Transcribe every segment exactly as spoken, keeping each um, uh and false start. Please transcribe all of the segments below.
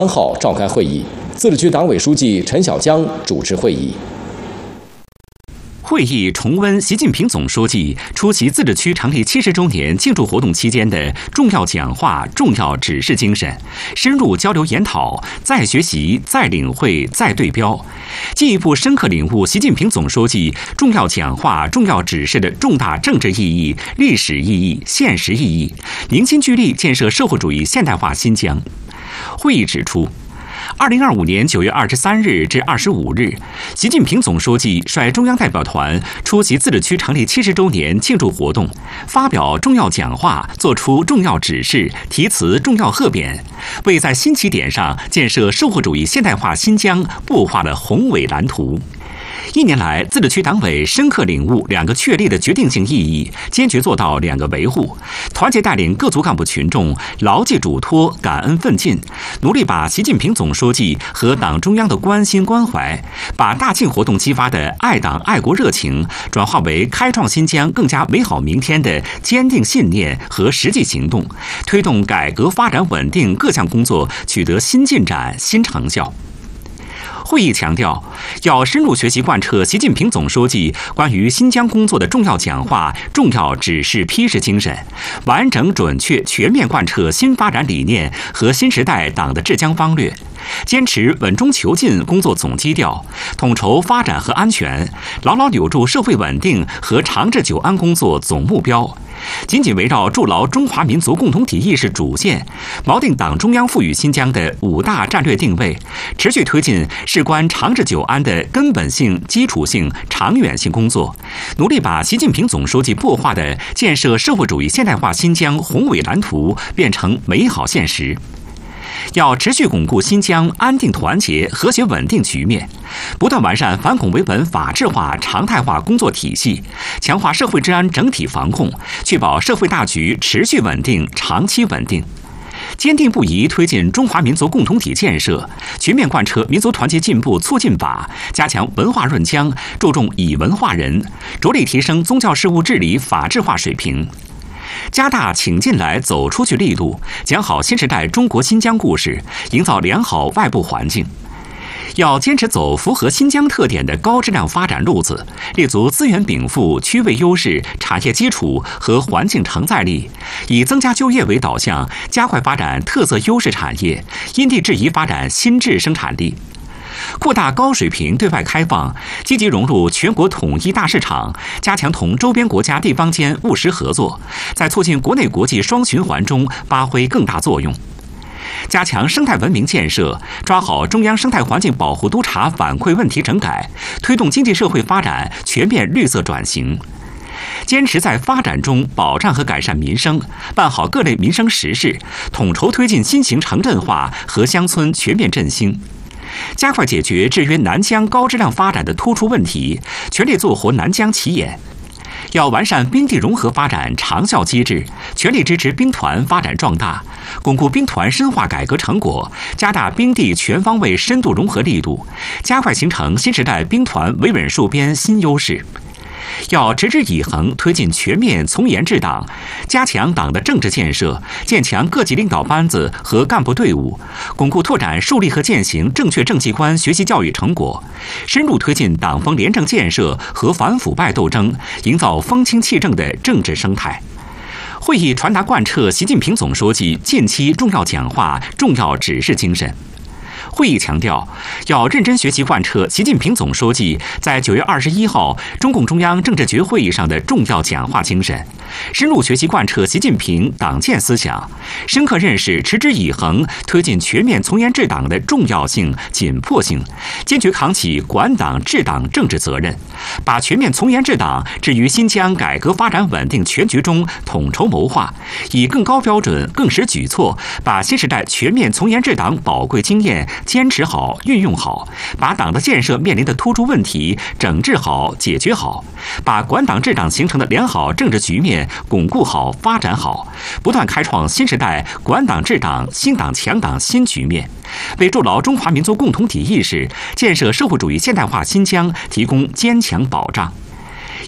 三号召开会议，自治区党委书记陈小江主持会议。 会议重温习近平总书记出席自治区成立七十周年庆祝活动期间的重要讲话、重要指示精神，深入交流研讨，再学习、再领会、再对标，进一步深刻领悟习近平总书记重要讲话、重要指示的重大政治意义、历史意义、现实意义，凝心聚力建设社会主义现代化新疆。会议指出，二零二五年九月二十三日至二十五日，习近平总书记率中央代表团出席自治区成立七十周年庆祝活动，发表重要讲话，作出重要指示，题词重要贺匾，为在新起点上建设社会主义现代化新疆布画了宏伟蓝图。一年来，自治区党委深刻领悟两个确立的决定性意义，坚决做到两个维护，团结带领各族干部群众牢记嘱托、感恩奋进，努力把习近平总书记和党中央的关心关怀，把大庆活动激发的爱党爱国热情，转化为开创新疆更加美好明天的坚定信念和实际行动，推动改革发展稳定各项工作取得新进展、新成效。会议强调，要深入学习贯彻习近平总书记关于新疆工作的重要讲话、重要指示批示精神，完整、准确、全面贯彻新发展理念和新时代党的治疆方略，坚持稳中求进工作总基调，统筹发展和安全，牢牢扭住社会稳定和长治久安工作总目标。紧紧围绕筑牢中华民族共同体意识主线，锚定党中央赋予新疆的五大战略定位，持续推进事关长治久安的根本性、基础性、长远性工作，努力把习近平总书记擘画的建设社会主义现代化新疆宏伟蓝图变成美好现实。要持续巩固新疆安定团结、和谐稳定局面，不断完善反恐维稳法治化、常态化工作体系，强化社会治安整体防控，确保社会大局持续稳定、长期稳定。坚定不移推进中华民族共同体建设，全面贯彻民族团结进步促进法，加强文化润疆，注重以文化人，着力提升宗教事务治理法治化水平。加大请进来走出去力度，讲好新时代中国新疆故事，营造良好外部环境。要坚持走符合新疆特点的高质量发展路子，立足资源禀赋、区位优势、产业基础和环境承载力，以增加就业为导向，加快发展特色优势产业，因地制宜发展新质生产力。扩大高水平对外开放，积极融入全国统一大市场，加强同周边国家地方间务实合作，在促进国内国际双循环中发挥更大作用。加强生态文明建设，抓好中央生态环境保护督察反馈问题整改，推动经济社会发展全面绿色转型。坚持在发展中保障和改善民生，办好各类民生实事，统筹推进新型城镇化和乡村全面振兴。加快解决制约南疆高质量发展的突出问题，全力做活南疆起眼。要完善兵地融合发展长效机制，全力支持兵团发展壮大，巩固兵团深化改革成果，加大兵地全方位深度融合力度，加快形成新时代兵团维稳戍边新优势。要持之以恒推进全面从严治党，加强党的政治建设，建强各级领导班子和干部队伍，巩固拓展树立和践行正确政绩观学习教育成果，深入推进党风廉政建设和反腐败斗争，营造风清气正的政治生态。会议传达贯彻习近平总书记近期重要讲话、重要指示精神。会议强调，要认真学习贯彻习近平总书记在九月二十一号中共中央政治局会议上的重要讲话精神，深入学习贯彻习近平党建思想，深刻认识持之以恒推进全面从严治党的重要性、紧迫性，坚决扛起管党治党政治责任，把全面从严治党置于新疆改革发展稳定全局中统筹谋划，以更高标准、更实举措，把新时代全面从严治党宝贵经验坚持好、运用好，把党的建设面临的突出问题整治好、解决好，把管党治党形成的良好政治局面巩固好、发展好，不断开创新时代管党治党、兴党强党新局面，为筑牢中华民族共同体意识、建设社会主义现代化新疆提供坚强保障。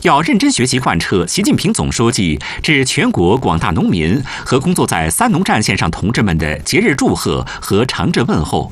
要认真学习贯彻习近平总书记致全国广大农民和工作在三农战线上同志们的节日祝贺和诚挚问候。